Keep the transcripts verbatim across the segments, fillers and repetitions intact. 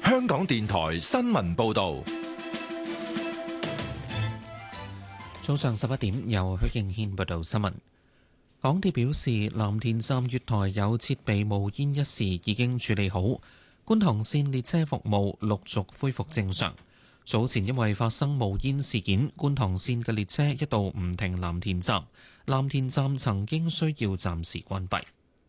香港電台新聞報道。 早上十一點，由許敬軒報道新聞。港鐵表示，藍田站月台有設備冒煙一事已經處理好，觀塘線列車服務陸續恢復正常。早前因為發生冒煙事件，觀塘線嘅列車一度唔停藍田站，藍田站曾經需要暫時關閉。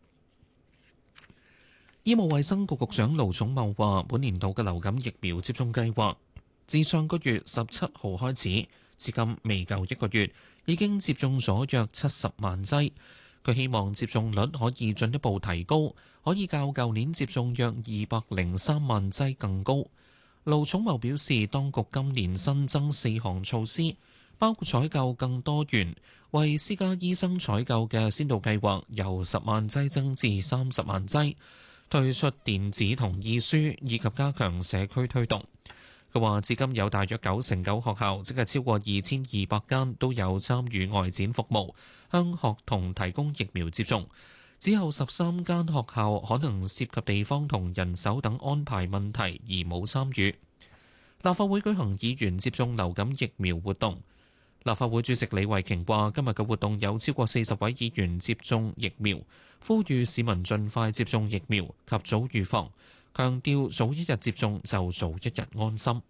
醫務衛生局局長盧寵茂話，本年度嘅流感疫苗接種計劃自上個月十七號開始，至今未夠一個月，已經接種咗約七十萬劑。佢希望接種率可以進一步提高，可以較舊年接種約二百零三萬劑更高。盧寵茂表示，當局今年新增四項措施，包括採購更多元為私家醫生採購嘅先導計劃由十萬劑增至三十萬劑，推出電子同意書以及加強社區推動。佢話至今有大約九成九學校，即係超過二千二百間都有參與外展服務，向學童提供疫苗接種。只有十三間學校可能涉及地方同人手等安排問題而冇參與。立法會舉行議員接種流感疫苗活動。立法會主席李慧瓊話：今日嘅活動有超過四十位議員接種疫苗，呼籲市民盡快接種疫苗，及早預防。強調早一日接種就早一日安心。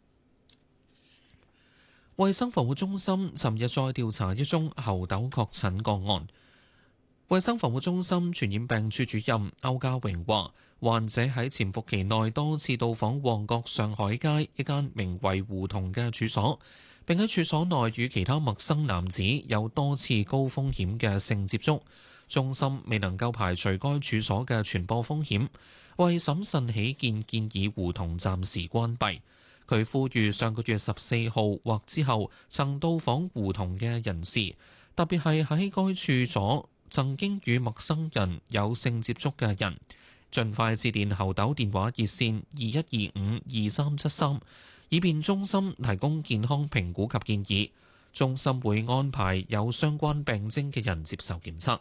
衛生防護中心尋日再調查一宗猴痘確診個案。衛生防護中心傳染病處主任歐家榮話，患者喺潛伏期內多次到訪旺角上海街一間名為胡同嘅處所，並喺處所內與其他陌生男子有多次高風險嘅性接觸。中心未能夠排除該處所嘅傳播風險，為審慎起見，建議胡同暫時關閉。佢呼籲上個月十四號或之後曾到訪胡同嘅人士，特別係喺該處所曾經與陌生人有性接觸嘅人，盡快致電猴痘電話熱線二一二五二三七三，以便中心提供健康評估及建議。中心會安排有相關病徵嘅人接受檢測。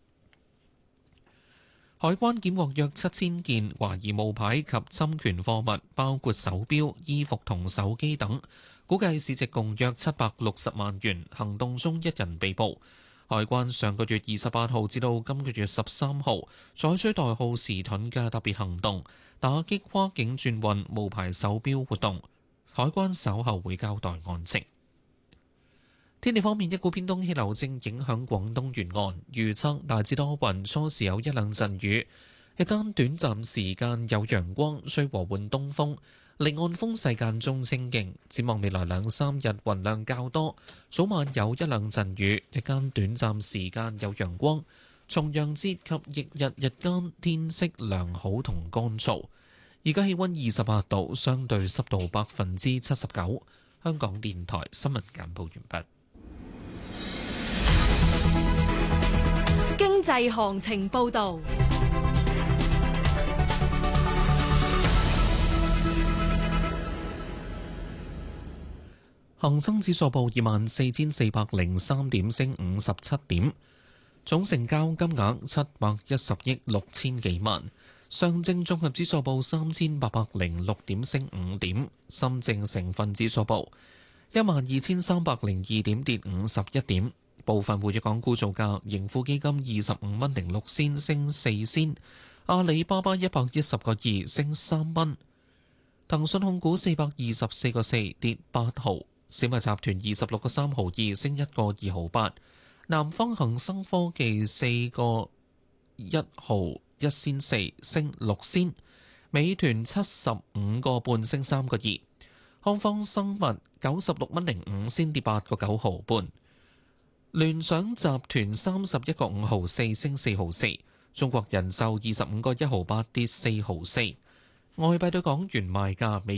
海關檢獲約七千件懷疑冒牌及侵權貨物，包括手錶、衣服同手機等，估計市值共約七百六十萬元。行動中一人被捕。海關上個月二十八號至到今個月十三號採取代號時盾嘅特別行動，打擊跨境轉運冒牌手錶活動。海關稍後會交代案情。天氣方面，一股偏東氣流正影響廣東沿岸，預測大致多雲，初時有一兩陣雨，日間短暫時間有陽光，吹和緩東風，離岸風勢間中清勁。展望未來兩三日雲量較多，早晚有一兩陣雨，日間短暫時間有陽光。重陽節及翌日日間天色良好同乾燥。而家氣溫二十八度，相對濕度百分之七十九。香港電台新聞簡報完畢。 經濟行情報道。 恒生指數報二萬四千四百零三點，升五十七點，總成交金額七百一十億六千幾萬。上證綜合指數報三千八百零六點，升五點。深證成分指數報一萬二千三百零二點，跌五十一點。部分活躍港股造價，盈富基金二十五蚊零六仙，升四仙；阿里巴巴一百一十個二，升三蚊；騰訊控股四百二十四個四，跌八毫；小米集團二十六個三毫二，升一個二毫八；南方恒生科技四個一毫一仙四，升六仙；美團七十五個半，升三個二；康方生物九十六蚊零五仙，跌八個九毫半。聯想集團三十一個五毫四，升四毫四；中國人壽二十五個一毫八，跌四毫四。外幣對港元賣價，美